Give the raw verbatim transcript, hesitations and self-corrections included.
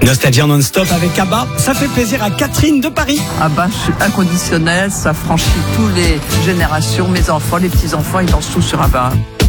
Nostalgie en non-stop avec Abba, ça fait plaisir à Catherine de Paris. Abba, je suis inconditionnel, ça franchit toutes les générations, mes enfants, les petits-enfants, ils dansent tous sur Abba.